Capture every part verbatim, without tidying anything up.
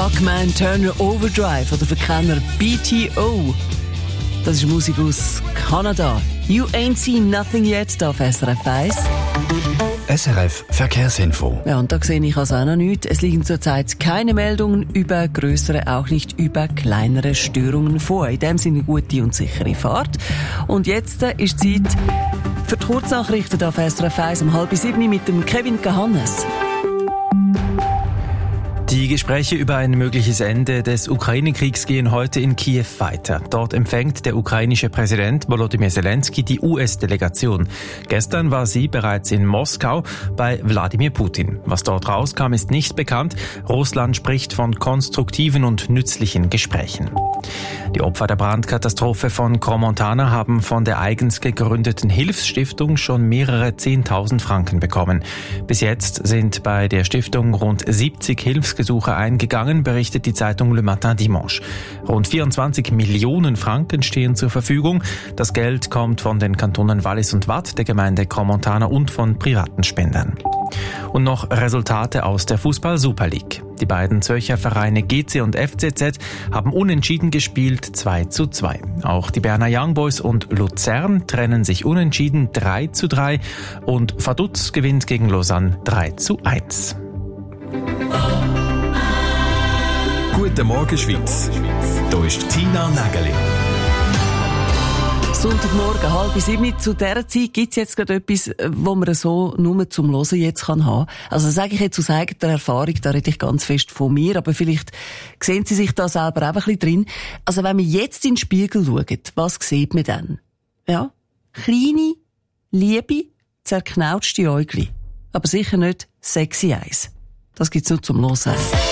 Buckman Turner Overdrive oder für Kenner B T O. Das ist Musik aus Kanada. You ain't seen nothing yet, da auf S R F eins. S R F Verkehrsinfo. Ja, und da sehe ich also auch noch nichts. Es liegen zurzeit keine Meldungen über grössere, auch nicht über kleinere Störungen vor. In dem Sinne gute und sichere Fahrt. Und jetzt ist Zeit für die Kurznachrichten auf S R F eins um halb sieben mit dem Kevin Gahannes. Die Gespräche über ein mögliches Ende des Ukraine-Kriegs gehen heute in Kiew weiter. Dort empfängt der ukrainische Präsident Volodymyr Zelensky die U S-Delegation. Gestern war sie bereits in Moskau bei Wladimir Putin. Was dort rauskam, ist nicht bekannt. Russland spricht von konstruktiven und nützlichen Gesprächen. Die Opfer der Brandkatastrophe von Crans-Montana haben von der eigens gegründeten Hilfsstiftung schon mehrere zehntausend Franken bekommen. Bis jetzt sind bei der Stiftung rund siebzig Hilfsgesuche eingegangen, berichtet die Zeitung Le Matin Dimanche. Rund vierundzwanzig Millionen Franken stehen zur Verfügung. Das Geld kommt von den Kantonen Wallis und Watt, der Gemeinde Crans-Montana und von privaten Spendern. Und noch Resultate aus der Fußball-Super League. Die beiden Zürcher Vereine G C und F C Z haben unentschieden gespielt, zwei zu zwei. Auch die Berner Young Boys und Luzern trennen sich unentschieden, drei zu drei. Und Vaduz gewinnt gegen Lausanne drei zu eins. Guten Morgen, Schweiz. Hier ist Tina Nägeli. Sonntagmorgen, halb sieben. Zu dieser Zeit gibt es jetzt gerade etwas, wo man so nur zum Hören jetzt kann haben. Also sage ich jetzt aus eigener Erfahrung, da rede ich ganz fest von mir, aber vielleicht sehen Sie sich da selber auch ein bisschen drin. Also wenn man jetzt in den Spiegel schaut, was sieht man dann? Ja, kleine, liebe, zerknautschte Äugli. Aber sicher nicht sexy Eyes. Das gibt's nur zum Hören.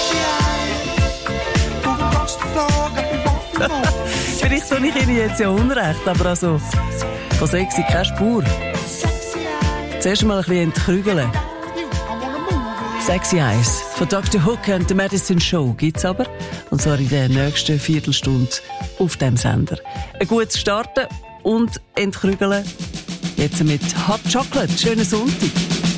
Vielleicht tue ich Ihnen jetzt ja Unrecht, aber also von sexy keine Spur. Zuerst mal ein bisschen entkrügeln. Sexy Eyes von Doktor Hook und The Medicine Show gibt's aber. Und zwar in der nächsten Viertelstunde auf dem Sender. Ein gutes Starten und Entkrügeln. Jetzt mit Hot Chocolate. Schönen Sonntag.